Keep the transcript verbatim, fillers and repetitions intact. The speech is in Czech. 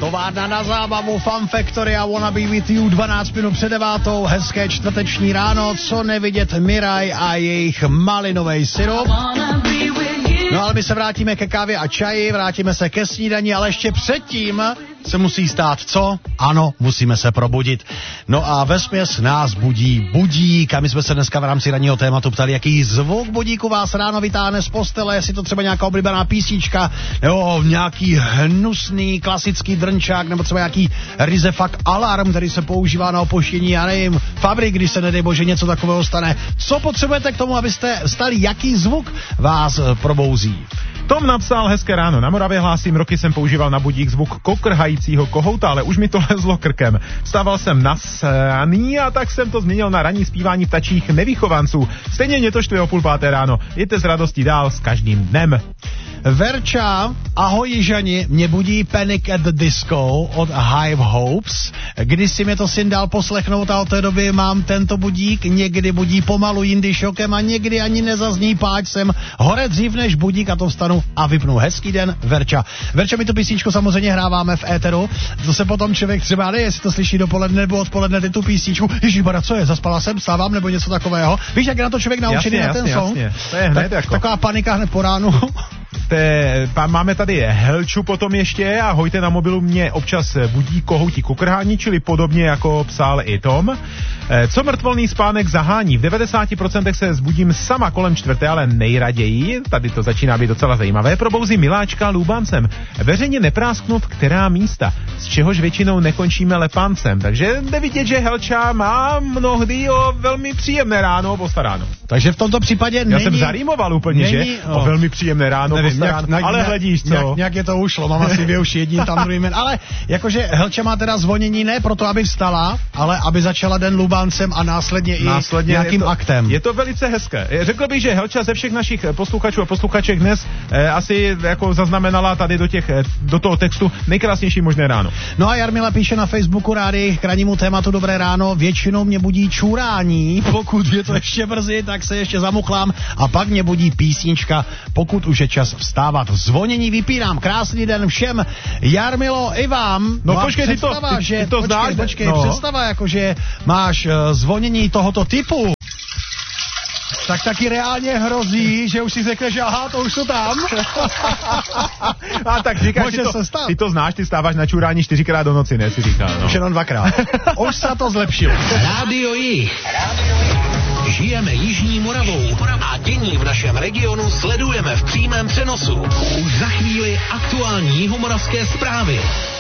Továrna na zábavu, Fun Factory a Wanna Be With You, dvanáct minut před devátou, hezké čtvrteční ráno, co nevidět Miraj a jejich malinový syrup. No ale my se vrátíme ke kávě a čaji, vrátíme se ke snídani, ale ještě předtím se musí stát co? Ano, musíme se probudit. No a vesměs nás budí budík a my jsme se dneska v rámci ranního tématu ptali, jaký zvuk budíku vás ráno vytáhne z postele, jestli to třeba nějaká oblíbená písnička, nebo nějaký hnusný klasický drnčák, nebo třeba nějaký ryze fakt alarm, který se používá na opuštění, já nevím, fabrik, když se nedej bože něco takového stane. Co potřebujete k tomu, abyste stali, jaký zvuk vás probouzí? Tom napsal: hezké ráno, na Moravě hlásím, roky jsem používal na budík zvuk kokrhajícího kohouta, ale už mi to lezlo krkem. Stával jsem nasraný a tak jsem to změnil na ranní zpívání ptačích nevychovanců. Stejně mě to štve o půl páté ráno. Jděte s radostí dál s každým dnem. Verča, ahoj Jižani, mě budí Panic at the Disco od Hive Hopes. Když si mě to syn dal poslechnout a od té doby mám tento budík, někdy budí pomalu, jindy šokem a někdy ani nezazní, páč jsem hore dřív než budík a to vstanu a vypnu. Hezký den, Verča. Verča, my tu písničku samozřejmě hráváme v éteru, to se potom člověk třeba ne, jestli to slyší dopoledne nebo odpoledne, ty tu písničku, ježišbara, co je, zaspala jsem, stávám nebo něco takového. Víš, jak je na to člověk naučený na ten song? Jasně, to je hned tak, jako. Taková panika hned po ránu. Te, máme tady Helču potom ještě a hojte na mobilu mě občas budí kohoutí kukrhání, čili podobně jako psal i Tom. Co mrtvolný spánek zahání? V devadesáti procentech se zbudím sama kolem čtvrté, ale nejraději, tady to začíná být docela zajímavé, probouzí miláčka lůbancem. Veřejně neprásknout která místa, z čehož většinou nekončíme lepáncem. Takže jde vidět, že Helča má mnohdy o velmi příjemné ráno postaráno. Takže v tomto případě není... Já jsem zarýmoval úplně, není, že? O velmi příjemné ráno nevím, postaráno. nějak, Ale nějak, hledíš, co? Nějak, nějak je to ušlo, mám asi dvě uši, jedním tam druhým. Ale jakože Helča má teda zvonění ne proto, aby vstala, ale aby začala den lubáncem a následně, následně i nějakým je to, aktem. Je to velice hezké. Řekl bych, že Helča ze všech našich posluchačů a posluchaček dnes eh, asi jako zaznamenala tady do, těch, do toho textu nejkrásnější možné ráno. No a Jarmila píše na Facebooku rádi k rannímu tématu dobré ráno, většinou mě budí čurání, pokud je to ještě brzy, tak se ještě zamuchlám a pak mě budí písnička, pokud už je čas vstávat. Zvonění vypínám, krásný den všem, Jarmilo i vám. No, no počkej, ty to, ty, že, ty to počkej, znáš, počkej, no. představa, jakože máš uh, zvonění tohoto typu, tak taky reálně hrozí, že už si řekneš, že aha, to už jsou tam. A tak říkáš, ty to, ty to znáš, ty stáváš na čurání čtyřikrát do noci, ne, si říkal. No. Už jenom dvakrát. Už se to zlepšilo. Rádio Jih. Žijeme Jižní Moravou a dění v našem regionu sledujeme v přímém přenosu. Už za chvíli aktuální jihomoravské zprávy.